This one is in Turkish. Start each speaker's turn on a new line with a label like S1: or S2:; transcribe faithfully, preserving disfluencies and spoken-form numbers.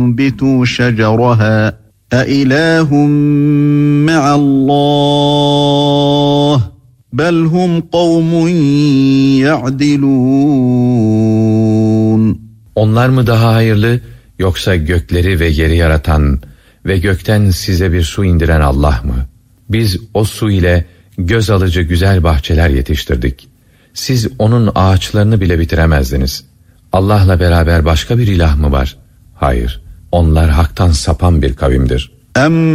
S1: بِتُوا شَجَرَهَا أَإِلَٰهٌ مَّعَ اللّٰهِ بَلْ هُمْ قَوْمٌ يَعْدِلُونَ.
S2: Onlar mı daha hayırlı, yoksa gökleri ve yeri yaratan ve gökten size bir su indiren Allah mı? Biz o su ile göz alıcı güzel bahçeler yetiştirdik. Siz onun ağaçlarını bile bitiremezdiniz. Allah'la beraber başka bir ilah mı var? Hayır, onlar haktan sapan bir kavimdir.
S1: Em